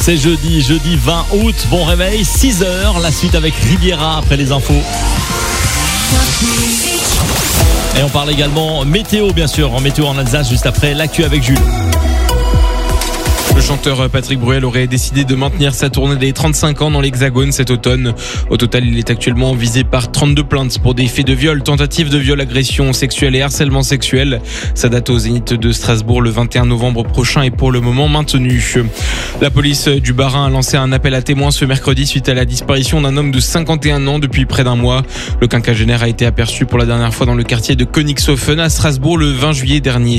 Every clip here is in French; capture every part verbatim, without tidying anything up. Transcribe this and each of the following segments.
C'est jeudi, jeudi vingt août. Bon réveil, six heures. La suite avec Riviera après les infos. Et on parle également météo, bien sûr, en météo en Alsace, juste après l'actu avec Jules. Le chanteur Patrick Bruel aurait décidé de maintenir sa tournée des trente-cinq ans dans l'Hexagone cet automne. Au total, il est actuellement visé par trente-deux plaintes pour des faits de viol, tentatives de viol, agression sexuelle et harcèlement sexuel. Sa date au Zénith de Strasbourg le vingt et un novembre prochain est pour le moment maintenue. La police du Bas-Rhin a lancé un appel à témoins ce mercredi suite à la disparition d'un homme de cinquante et un ans depuis près d'un mois. Le quinquagénaire a été aperçu pour la dernière fois dans le quartier de Königshofen à Strasbourg le vingt juillet dernier.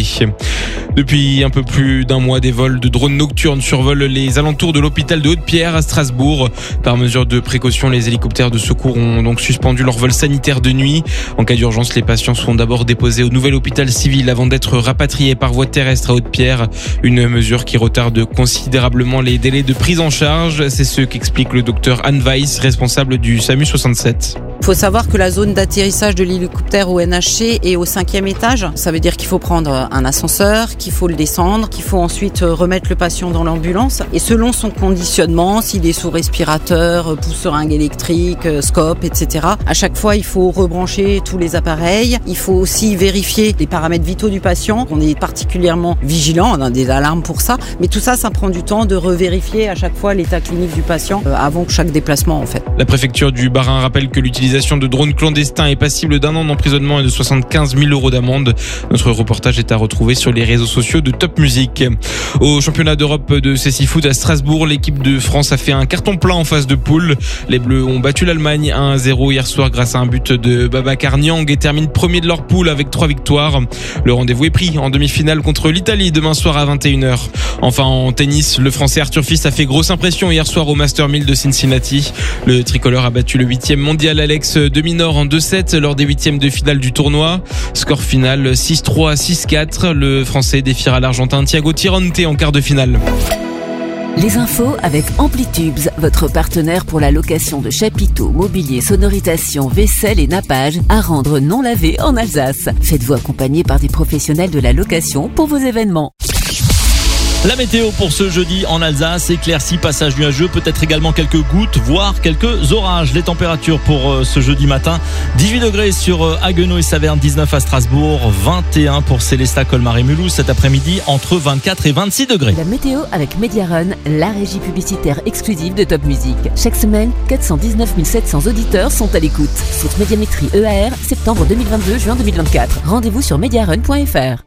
Depuis un peu plus d'un mois, des vols de drones nocturnes survolent les alentours de l'hôpital de Haute-Pierre à Strasbourg. Par mesure de précaution, les hélicoptères de secours ont donc suspendu leur vol sanitaire de nuit. En cas d'urgence, les patients seront d'abord déposés au nouvel hôpital civil avant d'être rapatriés par voie terrestre à Haute-Pierre. Une mesure qui retarde considérablement les délais de prise en charge. C'est ce qu'explique le docteur Anne Weiss, responsable du SAMU soixante-sept. Il faut savoir que la zone d'atterrissage de l'hélicoptère au N H C est au cinquième étage. Ça veut dire qu'il faut prendre un ascenseur, qu'il faut le descendre, qu'il faut ensuite remettre le patient dans l'ambulance. Et selon son conditionnement, s'il est sous respirateur, pousse-seringue électrique, scope, et cetera, à chaque fois, il faut rebrancher tous les appareils. Il faut aussi vérifier les paramètres vitaux du patient. On est particulièrement vigilant, on a des alarmes pour ça. Mais tout ça, ça prend du temps de revérifier à chaque fois l'état clinique du patient avant chaque déplacement, en fait. La préfecture du Bas-Rhin rappelle que l'utilisation de drones clandestins est passible d'un an d'emprisonnement et de soixante-quinze mille euros d'amende. Notre reportage est à retrouver sur les réseaux sociaux de Top Music. Au championnat d'Europe de cécifoot à Strasbourg, l'équipe de France a fait un carton plein en phase de poule. Les Bleus ont battu l'Allemagne un à zéro hier soir grâce à un but de Babacar Niang et terminent premier de leur poule avec trois victoires. Le rendez-vous est pris en demi-finale contre l'Italie demain soir à vingt et une heures. Enfin en tennis, le Français Arthur Fils a fait grosse impression hier soir au Master mille de Cincinnati. Le tricolore a battu le huitième mondial Alex de Minor en deux sept lors des huitièmes de finale du tournoi. Score final six trois, six quatre. Le Français défiera l'Argentin Thiago Tironte en quart de finale. Les infos avec Amplitubes, votre partenaire pour la location de chapiteaux, mobilier, sonorisation, vaisselle et nappage à rendre non lavé en Alsace. Faites-vous accompagner par des professionnels de la location pour vos événements. La météo pour ce jeudi en Alsace, éclaircie, passage nuageux, peut-être également quelques gouttes, voire quelques orages. Les températures pour ce jeudi matin, dix-huit degrés sur Haguenau et Saverne, dix-neuf à Strasbourg, vingt et un pour Célestat, Colmar et Mulhouse. Cet après-midi, entre vingt-quatre et vingt-six degrés. La météo avec Mediarun, la régie publicitaire exclusive de Top Music. Chaque semaine, quatre cent dix-neuf mille sept cents auditeurs sont à l'écoute. Source Médiamétrie E A R, septembre deux mille vingt-deux, juin deux mille vingt-quatre. Rendez-vous sur mediarun point f r.